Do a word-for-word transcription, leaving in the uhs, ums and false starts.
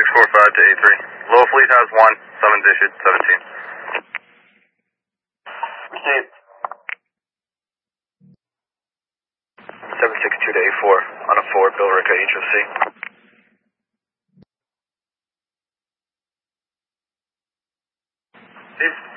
six four five to eight three. Low fleet has one, summons issued, seventeen. Received. seven six two to eight four, on a four, Bill Rica, H O C. Chief.